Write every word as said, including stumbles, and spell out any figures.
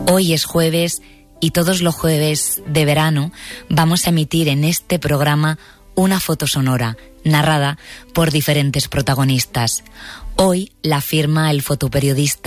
Hoy es jueves y todos los jueves de verano vamos a emitir en este programa una foto sonora narrada por diferentes protagonistas. Hoy la firma el fotoperiodista